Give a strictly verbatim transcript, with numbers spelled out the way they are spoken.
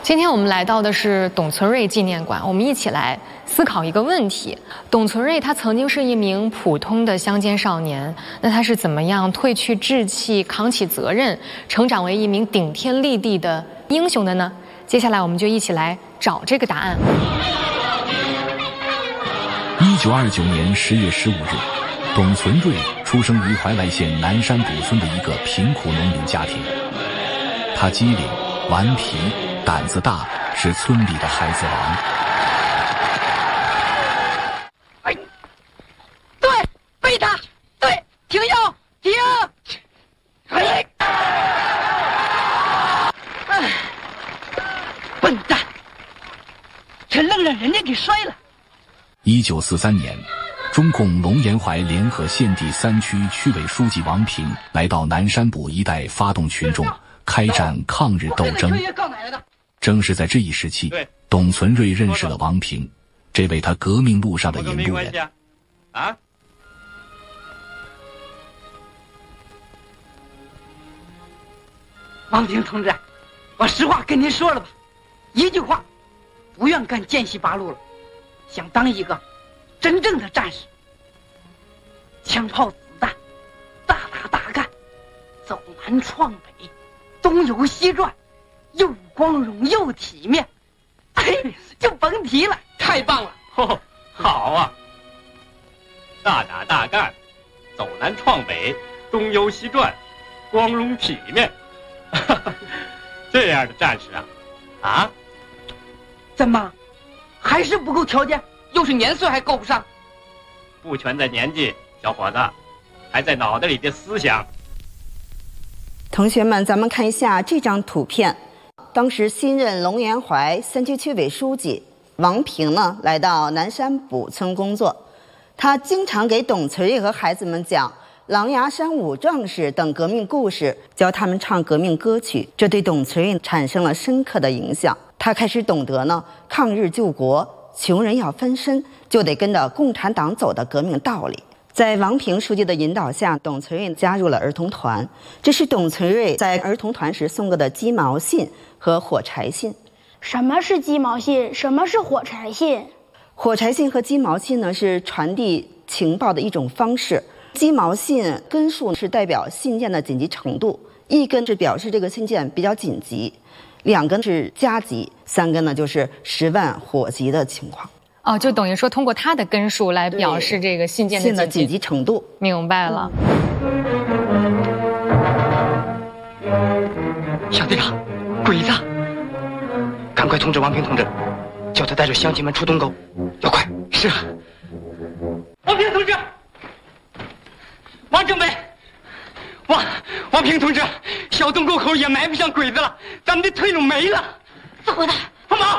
今天我们来到的是董存瑞纪念馆，我们一起来思考一个问题：董存瑞他曾经是一名普通的乡间少年，那他是怎么样褪去志气、扛起责任，成长为一名顶天立地的英雄的呢？接下来我们就一起来找这个答案。 一九二九年十月十五日，董存瑞出生于怀来县南山卜村的一个贫苦农民家庭。他机灵、顽皮、胆子大，是村里的孩子王。 哎，对，背他，对，停腰，停！哎，哎，笨蛋，这愣让人家给摔了。 一九四三年，中共龙延怀联合县第三区区委书记王平来到南山卜一带，发动群众开展抗日斗争。正是在这一时期，董存瑞认识了王平，这位他革命路上的引路人。 啊！ 王平同志，我实话跟您说了吧，一句话，不愿干奸细八路了，想当一个真正的战士。枪炮子弹，大打大干，走南闯北，东游西转，又光荣又体面，哎，就甭提了， 太棒了！哦，好啊！大打大干，走南闯北，东游西转，光荣体面，这样的战士啊，啊？ 怎么，还是不够条件？又是年岁还够不上？ 不全在年纪，小伙子，还在脑袋里的思想。 同学们，咱们看一下这张图片。当时新任龙延怀三区区委书记王平呢，来到南山卜村工作。他经常给董存瑞和孩子们讲狼牙山五壮士等革命故事，教他们唱革命歌曲，这对董存瑞产生了深刻的影响。他开始懂得呢，抗日救国，穷人要翻身，就得跟着共产党走的革命道理。在王平书记的引导下，董存瑞加入了儿童团。这是董存瑞在儿童团时送过的鸡毛信和火柴信。 什么是鸡毛信？什么是火柴信？ 火柴信和鸡毛信呢，是传递情报的一种方式。鸡毛信根数是代表信件的紧急程度，一根是表示这个信件比较紧急，两根是加急，三根呢就是十万火急的情况。 哦，就等于说通过它的根数来表示这个信件的 紧, 的紧急程度。 明白了。 小队长，鬼子！赶快通知王平同志，叫他带着乡亲们出东沟，要快。是啊。王平同志，王政委，王王平同志，小东沟口也埋不上鬼子了，咱们的退路没了。走的，帮忙！